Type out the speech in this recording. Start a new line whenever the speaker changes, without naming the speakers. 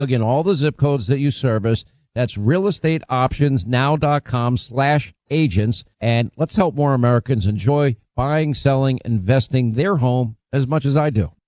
Again, all the zip codes that you service. That's realestateoptionsnow.com/agents. And let's help more Americans enjoy buying, selling, investing their home as much as I do.